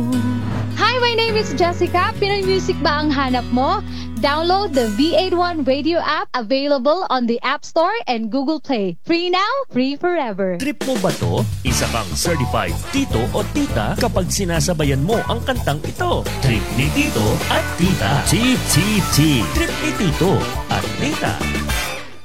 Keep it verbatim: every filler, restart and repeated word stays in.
Hi, my name is Jessica. Pinoy music ba ang hanap mo? Download the V eighty-one Radio app, available on the App Store and Google Play. Free now, free forever. Trip mo ba to? Isa kang certified tito o tita kapag sinasabayan mo ang kantang ito. Trip ni tito at tita. Chip, chip, chip. Trip ni tito at tita.